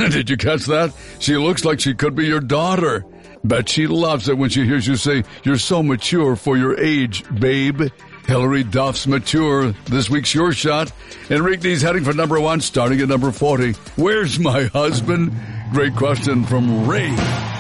Did you catch that? She looks like she could be your daughter. Bet she loves it when she hears you say, "You're so mature for your age, babe." Hillary Duff's Mature. This week's Your Shot. Enrique's heading for number 1, starting at number 40. Where's my husband? Great question from Ray.